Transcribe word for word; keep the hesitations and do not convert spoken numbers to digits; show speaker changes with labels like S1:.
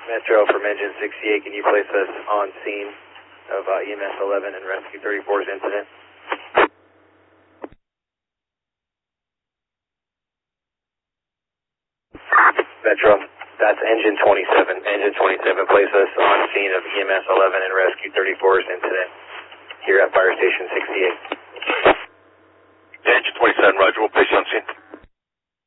S1: Metro from engine sixty-eight, can you place us on scene of uh, E M S eleven and Rescue thirty-four's incident? Metro, that's engine twenty-seven. Engine twenty-seven, place us on scene of E M S eleven and Rescue thirty-four's incident here at Fire Station sixty-eight.
S2: Engine twenty-seven, roger, we'll place you on scene.